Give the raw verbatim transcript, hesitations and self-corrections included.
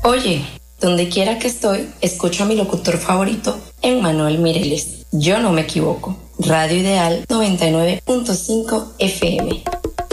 Oye, donde quiera que estoy, escucho a mi locutor favorito, Emmanuel Mireles. Yo no me equivoco. Radio Ideal noventa y nueve punto cinco F M.